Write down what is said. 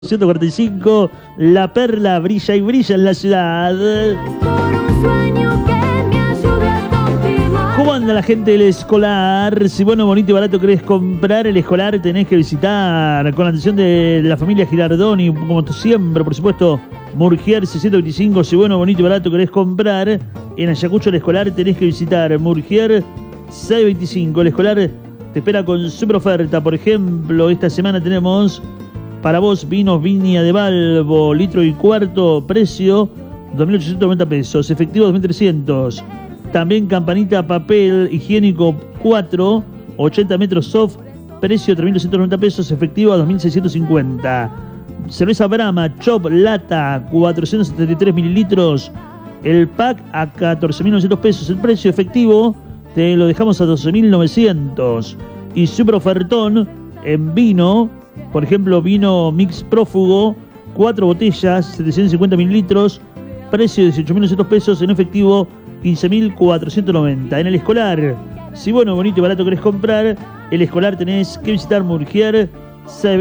145, La Perla brilla y brilla en la ciudad. ¿Cómo anda la gente del Escolar? Si bueno, bonito y barato querés comprar el Escolar, tenés que visitar con la atención de la familia Girardoni, como siempre, por supuesto, Murgier 625. Si bueno, bonito y barato querés comprar en Ayacucho el Escolar, tenés que visitar Murgier 625. El Escolar te espera con super oferta. Por ejemplo, esta semana tenemos para vos vinos Viña de Balbo, litro y cuarto, precio 2.890 pesos, efectivo 2.300. También campanita papel higiénico 4, 80 metros soft, precio 3.290 pesos, efectivo 2.650. Cerveza Brahma Chop Lata 473 mililitros, el pack a 14.900 pesos, el precio efectivo te lo dejamos a 12.900. Y super ofertón en vino, por ejemplo, vino Mix Prófugo, 4 botellas, 750 mililitros, precio de 18.900 pesos, en efectivo 15.490. En el Escolar, si bueno, bonito y barato querés comprar, el Escolar tenés que visitar Murgier 625.